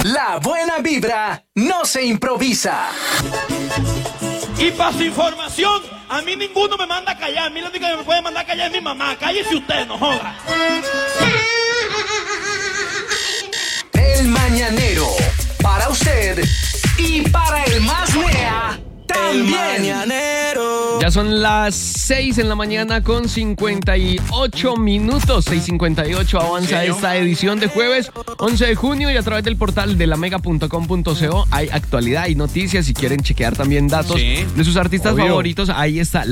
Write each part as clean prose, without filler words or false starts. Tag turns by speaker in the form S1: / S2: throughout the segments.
S1: La buena vibra no se improvisa.
S2: Y para su información, a mí ninguno me manda a callar. A mí lo único que me puede mandar a callar es mi mamá. Cállese usted, no joda.
S1: El Mañanero, para usted y para el más mea también.
S3: Ya son las 6 en la mañana con 58 minutos. 6:58 avanza esta edición de jueves 11 de junio y a través del portal de lamega.com.co hay actualidad y noticias. Si quieren chequear también datos de sus artistas favoritos, ahí está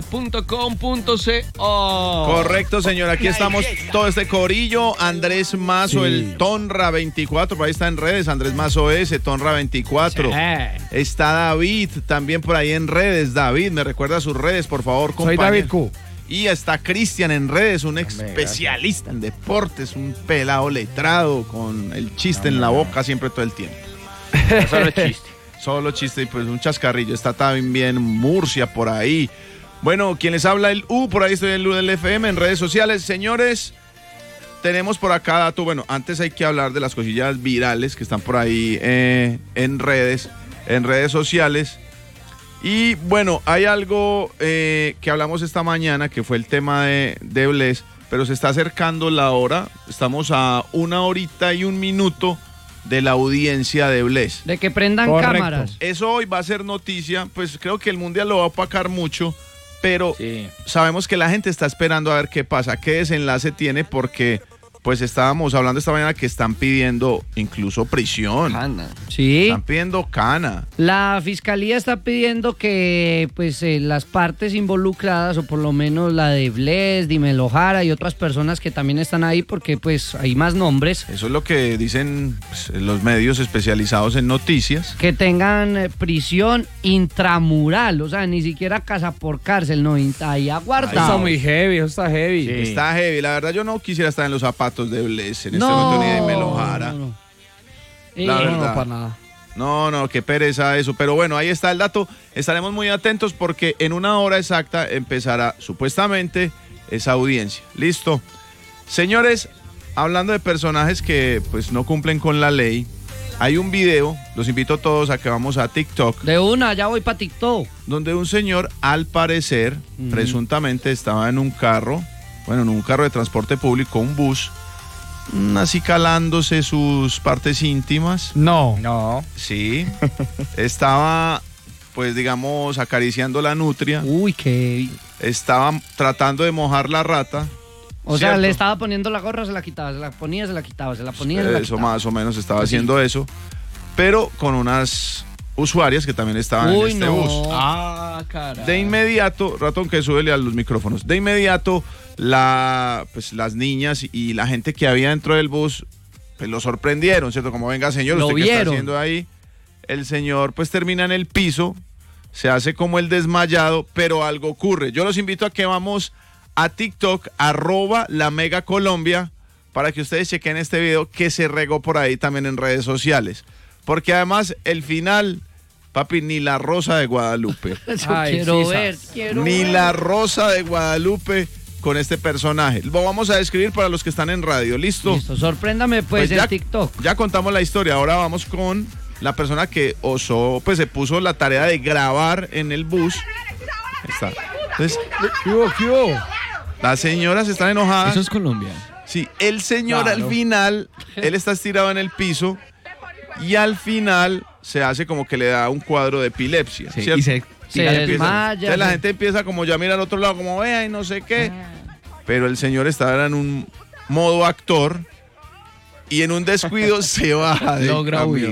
S3: lamega.com.co.
S4: Correcto, señor. Aquí estamos todo este corillo. Andrés Mazo, el Tonra 24, por ahí está en redes. Andrés Mazo S, Tonra 24. Está David también por ahí en redes. David, me recuerda sus redes, por favor, compañero.
S5: Soy David Q.
S4: Y está Cristian en redes, un especialista en deportes, un pelado letrado con el chiste en la boca siempre todo el tiempo.
S5: Solo chiste.
S4: Solo chiste y pues un chascarrillo. Está también Murcia por ahí. Bueno, quien les habla, el U, por ahí estoy en el U del FM en redes sociales. Señores, tenemos por acá dato. Bueno, antes hay que hablar de las cosillas virales que están por ahí en redes sociales. Y bueno, hay algo que hablamos esta mañana, que fue el tema de Bless, pero se está acercando la hora. Estamos a 1 horita y 1 minuto de la audiencia de Bless.
S6: De que prendan cámaras.
S4: Eso hoy va a ser noticia, pues creo que el Mundial lo va a opacar mucho, pero sabemos que la gente está esperando a ver qué pasa, qué desenlace tiene, porque pues estábamos hablando esta mañana que están pidiendo incluso prisión.
S6: Cana. Sí.
S4: Están pidiendo cana.
S6: La fiscalía está pidiendo que pues las partes involucradas, o por lo menos la de Bless, Dímelo Jara y otras personas que también están ahí, porque pues hay más nombres.
S4: Eso es lo que dicen pues, los medios especializados en noticias.
S6: Que tengan prisión intramural, o sea, ni siquiera casa por cárcel, no, ahí aguardado.
S5: Está muy heavy, eso está heavy.
S4: Sí. Está heavy, la verdad yo no quisiera estar en los zapatos de Bless en este momento ni de Dímelo Jara. La verdad.
S5: No, para nada.
S4: No, qué pereza eso. Pero bueno, ahí está el dato. Estaremos muy atentos porque en 1 hora exacta empezará supuestamente esa audiencia. Listo. Señores, hablando de personajes que pues no cumplen con la ley, hay un video, los invito a todos a que vamos a TikTok.
S6: De una, ya voy para TikTok.
S4: Donde un señor, al parecer, presuntamente estaba en un carro, en un carro de transporte público, un bus, así calándose sus partes íntimas.
S5: No.
S4: Sí. Estaba, pues digamos, acariciando la nutria.
S6: Uy, qué...
S4: Estaba tratando de mojar la rata.
S6: O sea, le estaba poniendo la gorra, se la quitaba, se la ponía, se la quitaba, se la ponía, se la quitaba.
S4: Eso más o menos estaba haciendo eso. Pero con unas usuarias que también estaban en este bus.
S3: Ah, caray.
S4: De inmediato, ratón que súbele a los micrófonos. De inmediato, pues las niñas y la gente que había dentro del bus, pues lo sorprendieron, ¿cierto? Como venga, señor, ¿usted qué está haciendo ahí? El señor pues termina en el piso, se hace como el desmayado, pero algo ocurre. Yo los invito a que vamos a TikTok, @LaMegaColombia, para que ustedes chequen este video que se regó por ahí también en redes sociales. Porque además el final, papi, ni la Rosa de Guadalupe.
S6: Quiero ver.
S4: Ni la Rosa de Guadalupe con este personaje. Lo vamos a describir para los que están en radio. ¿Listo?
S6: Sorpréndame pues en TikTok.
S4: Ya contamos la historia. Ahora vamos con la persona que osó, pues se puso la tarea de grabar en el bus. Ahí está. Entonces,
S5: ¿Qué hubo?
S4: las señoras están enojadas.
S3: Eso es Colombia.
S4: Sí, el señor al final, él está estirado en el piso y al final se hace como que le da un cuadro de epilepsia.
S3: Sí,
S4: ¿cierto?
S3: y se
S6: desmaya.
S4: Entonces la gente empieza como ya a mirar al otro lado, como vea y no sé qué. Pero el señor estaba en un modo actor y en un descuido se baja del camión.